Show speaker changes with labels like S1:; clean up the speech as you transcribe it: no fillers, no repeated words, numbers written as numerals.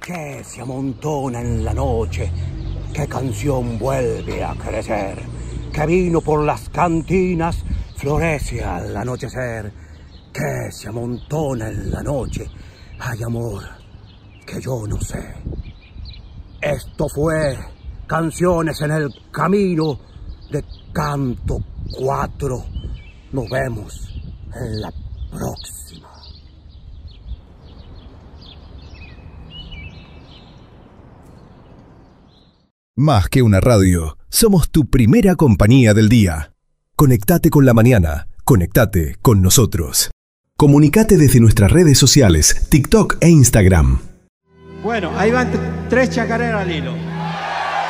S1: que se amontona en la noche, qué canción vuelve a crecer, que vino por las cantinas, florece al anochecer, que se amontona en la noche, hay amor que yo no sé. Esto fue Canciones en el Camino de Canto 4. Nos vemos en la próxima.
S2: Más que una radio, somos tu primera compañía del día. Conectate con la mañana, conectate con nosotros. Comunicate desde nuestras redes sociales, TikTok e Instagram.
S3: Bueno, ahí van 3 chacareras al hilo.